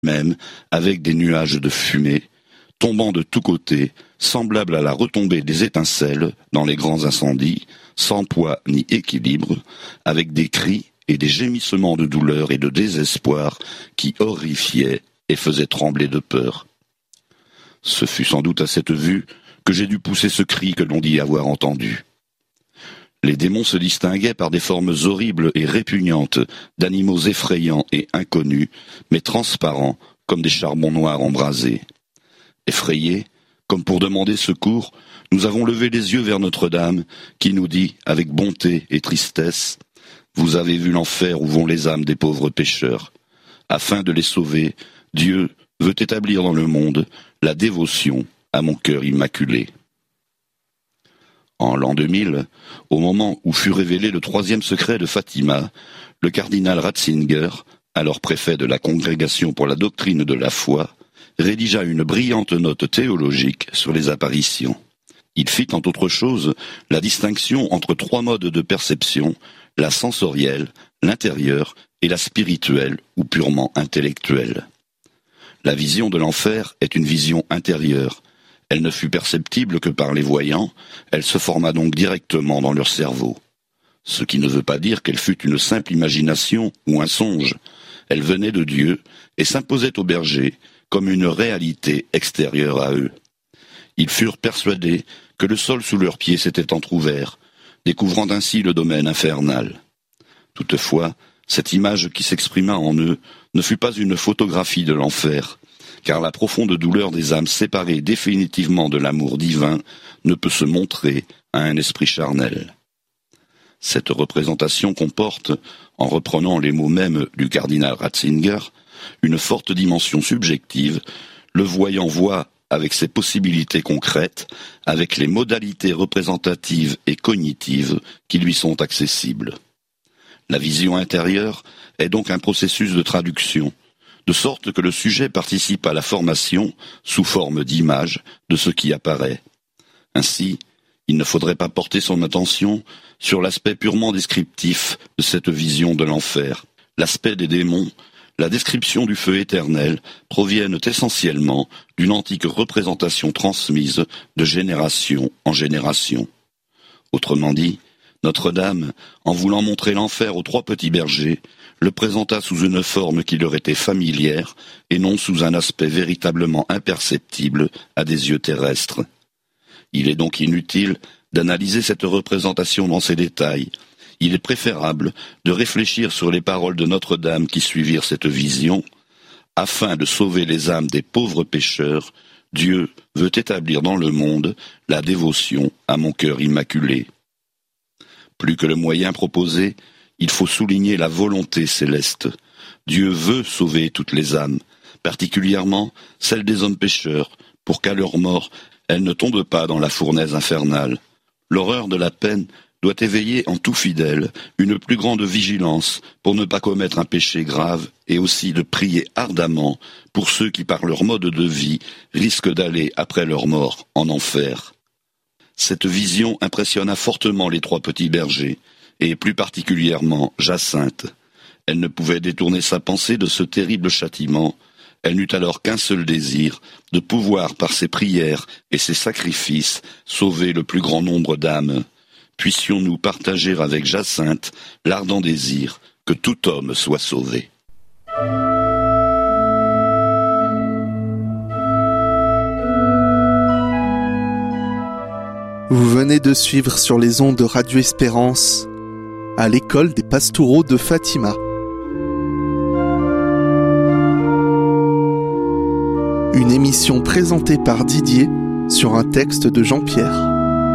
même avec des nuages de fumée, tombant de tous côtés, semblable à la retombée des étincelles dans les grands incendies, sans poids ni équilibre, avec des cris et des gémissements de douleur et de désespoir qui horrifiaient et faisaient trembler de peur. Ce fut sans doute à cette vue que j'ai dû pousser ce cri que l'on dit avoir entendu. Les démons se distinguaient par des formes horribles et répugnantes, d'animaux effrayants et inconnus, mais transparents comme des charbons noirs embrasés. Effrayés, comme pour demander secours, nous avons levé les yeux vers Notre-Dame, qui nous dit, avec bonté et tristesse, « Vous avez vu l'enfer où vont les âmes des pauvres pécheurs. Afin de les sauver, Dieu veut établir dans le monde la dévotion à mon cœur immaculé. » En l'an 2000, au moment où fut révélé le 3e secret de Fatima, le cardinal Ratzinger, alors préfet de la Congrégation pour la doctrine de la foi, rédigea une brillante note théologique sur les apparitions. Il fit, entre autres choses, la distinction entre 3 modes de perception, la sensorielle, l'intérieure et la spirituelle ou purement intellectuelle. La vision de l'enfer est une vision intérieure. Elle ne fut perceptible que par les voyants, elle se forma donc directement dans leur cerveau. Ce qui ne veut pas dire qu'elle fût une simple imagination ou un songe. Elle venait de Dieu et s'imposait aux bergers comme une réalité extérieure à eux. Ils furent persuadés que le sol sous leurs pieds s'était entrouvert, découvrant ainsi le domaine infernal. Toutefois, cette image qui s'exprima en eux ne fut pas une photographie de l'enfer, car la profonde douleur des âmes séparées définitivement de l'amour divin ne peut se montrer à un esprit charnel. Cette représentation comporte, en reprenant les mots mêmes du cardinal Ratzinger, une forte dimension subjective. Le voyant voit avec ses possibilités concrètes, avec les modalités représentatives et cognitives qui lui sont accessibles. La vision intérieure est donc un processus de traduction, de sorte que le sujet participe à la formation, sous forme d'image, de ce qui apparaît. Ainsi, il ne faudrait pas porter son attention sur l'aspect purement descriptif de cette vision de l'enfer. L'aspect des démons, la description du feu éternel proviennent essentiellement d'une antique représentation transmise de génération en génération. Autrement dit, Notre-Dame, en voulant montrer l'enfer aux 3 petits bergers, le présenta sous une forme qui leur était familière et non sous un aspect véritablement imperceptible à des yeux terrestres. Il est donc inutile d'analyser cette représentation dans ses détails. Il est préférable de réfléchir sur les paroles de Notre-Dame qui suivirent cette vision. Afin de sauver les âmes des pauvres pécheurs, Dieu veut établir dans le monde la dévotion à mon cœur immaculé. Plus que le moyen proposé, il faut souligner la volonté céleste. Dieu veut sauver toutes les âmes, particulièrement celles des hommes pécheurs, pour qu'à leur mort, elles ne tombent pas dans la fournaise infernale. L'horreur de la peine doit éveiller en tout fidèle une plus grande vigilance pour ne pas commettre un péché grave et aussi de prier ardemment pour ceux qui, par leur mode de vie, risquent d'aller après leur mort en enfer. Cette vision impressionna fortement les 3 petits bergers, et plus particulièrement Jacinthe. Elle ne pouvait détourner sa pensée de ce terrible châtiment. Elle n'eut alors qu'un seul désir, de pouvoir, par ses prières et ses sacrifices, sauver le plus grand nombre d'âmes. Puissions-nous partager avec Jacinthe l'ardent désir que tout homme soit sauvé. Vous venez de suivre sur les ondes de Radio Espérance à l'école des Pastoureaux de Fatima. Une émission présentée par Didier sur un texte de Jean-Pierre.